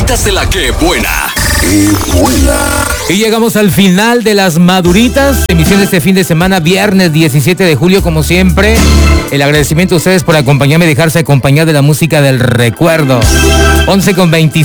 maduritas de la que buena. ¡Qué buena! Y llegamos al final de las maduritas. Emisión de este fin de semana, viernes 17 de julio, como siempre. El agradecimiento a ustedes por acompañarme y dejarse acompañar de la música del recuerdo. 11:26.